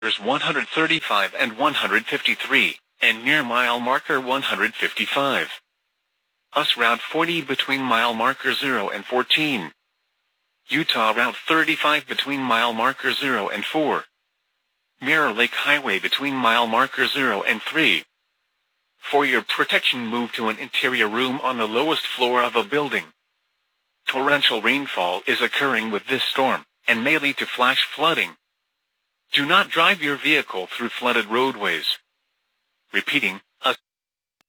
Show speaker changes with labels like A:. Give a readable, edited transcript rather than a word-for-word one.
A: 135 and 153, and near mile marker 155. US Route 40 between mile marker 0 and 14. Utah Route 35 between mile marker 0 and 4. Mirror Lake Highway between mile marker 0 and 3. For your protection, move to an interior room on the lowest floor of a building. Torrential rainfall is occurring with this storm, and may lead to flash flooding. Do not drive your vehicle through flooded roadways. Repeating,